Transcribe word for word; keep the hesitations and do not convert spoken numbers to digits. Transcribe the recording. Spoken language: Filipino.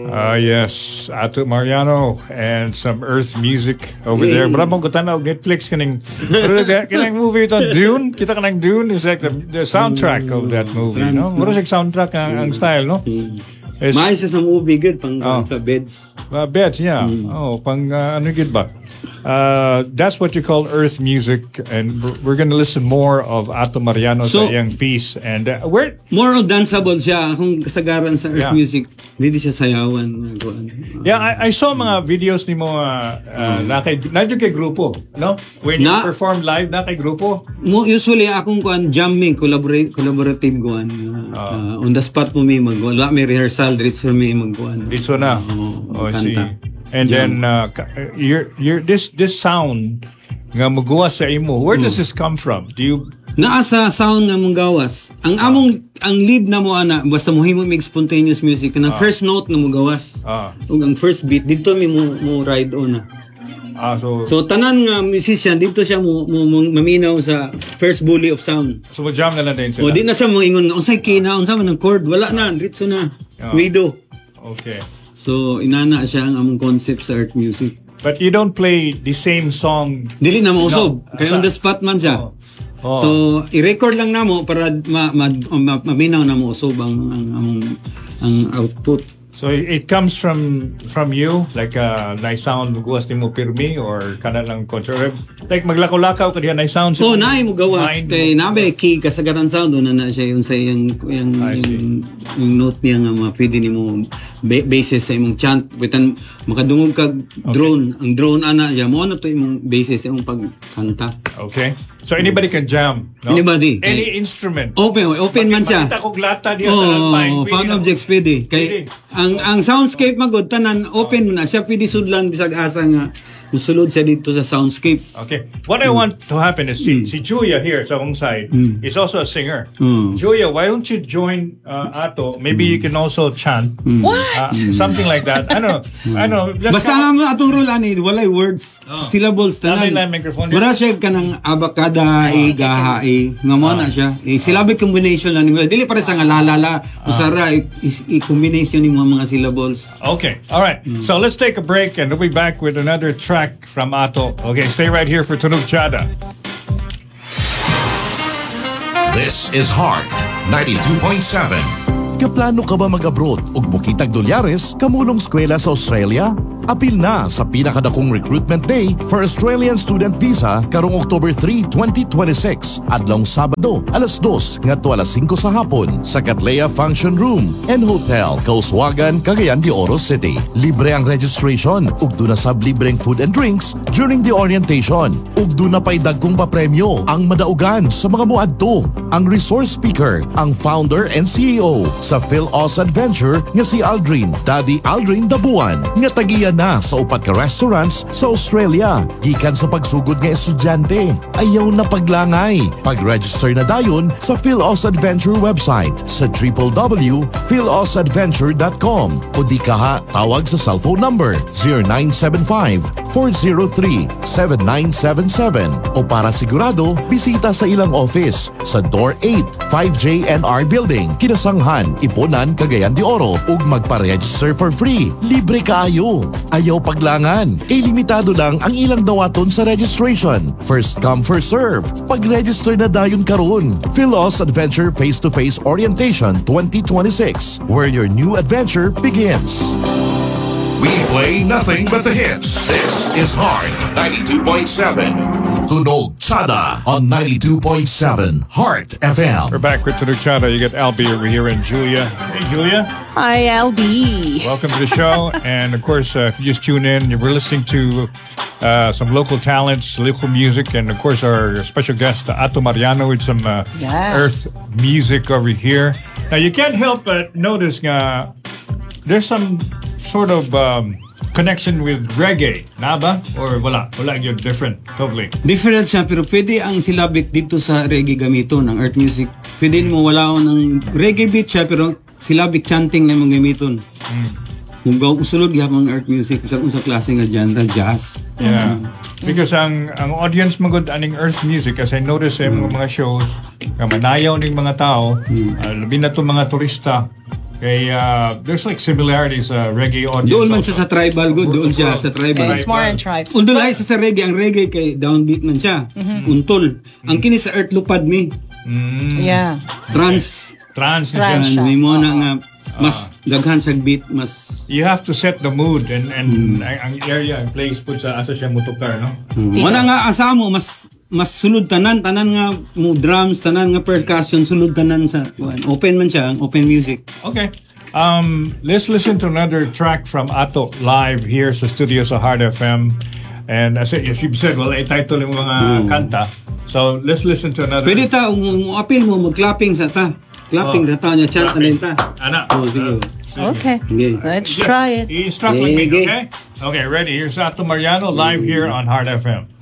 Uh, yes, Ato Mariano and some Earth music over there. But I'm going to Netflix. Kaning, kaning movie ito, Dune. Kita ka ng Dune is like the, the soundtrack of that movie. No? What is the soundtrack ang, ang style, no? It's, Maayos sa movie, good, pang oh. sa beds. Uh, beds, yeah. Mm. Oh, pang uh, ano good ba? Uh, that's what you call Earth music, and we're going to listen more of Ato Mariano so, sa iyang piece. And uh, where more of danceable siya kung kasagaran sa Earth yeah. music, hindi siya sayawan. Uh, yeah, I, I saw mga videos ni mo uh, uh, na kay na kay grupo, no? When na, you perform live na kay grupo. Mo usually akong kuan jamming, collaborate collaborative kuan. Uh, oh. uh, on the spot mo may mag wala may rehearsal, diretso may magkuan. Diretso na. Uh, oh, I see. And then uh, you're, you're, this this sound nga magawas sa imo, where does this come from? Do you naa sa sound nga mong gawas? Ang uh, among ang lead na mo ana basta mohimo mig spontaneous music na uh, first note nga mo gawas. Uh, ug ang first beat dito mi mo, mo ride on na. Ah, so, so tanan nga musician dito siya mo, mo, mo maminaw sa first bully of sound. So mo jam na lang din O sila. di na siya mo ingon unsay key na unsa man ang chord wala na diretso na. Uh, Wido. Okay. So, inana siya ang among concept sa Earth music. But you don't play the same song? Dili na mausob. No. Kaya on the spot man siya. Oh. Oh. So, i-record lang namo para ma, ma, ma, maminaw na mausob ang, ang, ang, ang output. So, it comes from from you? Like, uh, na-sound mo gawas ni mo pirmi? Or kana lang concert? Like, maglakaw-lakaw ka diyan na-sound? Oo, oh, na mo gawas. Kaya nabe, key kasagaran sound. Doon na na siya yung sa yung, yung, yung, yung note niya nga mga pwede ni mo basis sa imong chant. Bitan makadungog kag drone. Okay. Ang drone ana ya mo na to imong basis sa imong pagkanta. Okay. So anybody can jam, no? Anybody. Any kay, instrument. Open, open man siya. Makita ko glata diya oh, sa Alpine. Oh, found objects pwede. Kay ang ang soundscape magud tanan open oh. na siya pwede sudlan bisag asa nga musulod siya dito sa soundscape. Okay. What I mm. want to happen is si, mm. si Julia here sa akong side mm. is also a singer. Mm. Julia, why don't you join uh, Ato? Maybe mm. you can also chant. Mm. What? Uh, mm. Something like that. I don't know. Mm. I don't know. Basta nga mo atong rule ani walay words, oh. syllables tanan. Wala siya kanang abakada, oh. e, gaha, e. Nga mo na siya. E, syllabic combination lang nila. Dili para sa nga lalala. Usara, i-combination ni mga syllables. Okay. All right. Mm. So let's take a break and we'll be back with another track from Ato. Okay, stay right here for Tunog Chada. This is Heart ninety-two point seven. Kaplano ka ba mag-abroad ug mukitag dolyares kamulong eskwela sa Australia? Apil na sa pinakadakong recruitment day for Australian student visa karong October three, twenty twenty-six adlong Sabado alas dos ngadto alas singko sa hapon sa Cattleya Function Room and Hotel, Kauswagan, Cagayan de Oro City. Libre ang registration ug duna sab libreng food and drinks during the orientation. Ug duna pay dagkong papremyo ang madaugan sa mga moadto. Ang resource speaker ang founder and C E O sa PhilAus Adventure nga si Aldrin, Daddy Aldrin Dabuan nga tagiya na sa upat ka restaurants sa Australia. Gikan sa pagsugod nga estudyante, ayaw na paglangay. Pag-register na dayon sa PhilAus Adventure website sa w w w dot phil aus adventure dot com o di kaha tawag sa cellphone number zero nine seven five, four zero three, seven nine seven seven o para sigurado, bisita sa ilang office sa Door eight, five J N R Building, Kinasanghan, Iponan, Cagayan de Oro ug magpa-register for free. Libre kaayo. Ayaw paglangan. Kay limitado lang ang ilang dawaton sa registration. First come, first serve. Pag-register na dayon karon. PhilAus Adventure Face-to-Face Orientation twenty twenty-six, where your new adventure begins. We play nothing but the hits. This is Heart ninety-two point seven. Tunog Chada on ninety-two point seven Heart F M. We're back with Tunog Chada. You got Albie over here and Julia. Hey, Julia. Hi, Albie. Welcome to the show. And of course, uh, if you just tune in, we're listening to uh, some local talents, local music, and of course, our special guest, Ato Mariano, with some uh, yeah. Earth music over here. Now, you can't help but notice uh, there's some sort of um, connection with reggae, na ba? Or wala? Wala yun, different, totally. Different siya, pero pwede ang silabik dito sa reggae gamiton, ng earth music. Pwede mo wala ng reggae beat siya, pero silabik chanting na mong gamiton. Mm. Kung ba usulod gihapon ng earth music, sa unsa klase nga genre, jazz. Yeah. Mm. Because ang ang audience magod aning earth music, as I notice sa mm. mga mga shows, nga manayaw ning mga tao, mm. uh, labi na to mga turista, kay uh, there's like similarities sa reggae audience. Doon man also. siya sa tribal good, doon siya sa tribal. It's more in tribe. Untol ay sa reggae, ang reggae kay downbeat man siya. Untol. Ang kini sa earth lupad mi. Yeah. Trans. Trans na Trans. siya. May mo na nga mas daghan sa beat, mas You have to set the mood and and ang, ang area and place pud sa asa siya mutukar, no? wala nga asamo mas mas sulod tanan tanan nga mo drums tanan nga percussion sulod tanan sa open man siya, open music. Okay. Um, let's listen to another track from Ato live here sa studio sa Hard F M. And as, as you've said, well, i-title yung mga kanta. So let's listen to another. Pwede ta mo appeal mo mag-clapping sa ta. Clapping Oh. ta ta niya chant na ta. Ana. Oh, sige. Okay. Okay. Let's try it. Instruct like me, Okay. okay? Okay, ready. Here's Ato Mariano live here on Hard F M.